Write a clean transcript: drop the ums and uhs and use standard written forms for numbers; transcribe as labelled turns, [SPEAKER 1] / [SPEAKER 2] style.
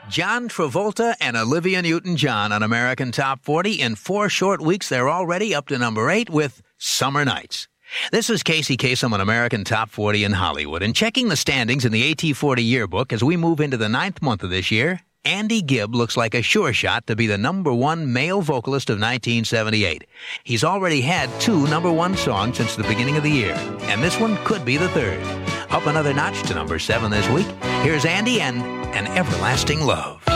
[SPEAKER 1] John Travolta and Olivia Newton-John on American Top 40. In 4 short weeks, they're already up to number 8 with Summer Nights. This is Casey Kasem on American Top 40 in Hollywood. And checking the standings in the AT40 yearbook as we move into the 9th month of this year, Andy Gibb looks like a sure shot to be the number 1 male vocalist of 1978. He's already had 2 number 1 songs since the beginning of the year, and this one could be the 3rd. Up another notch to number 7 this week. Here's Andy and An Everlasting Love.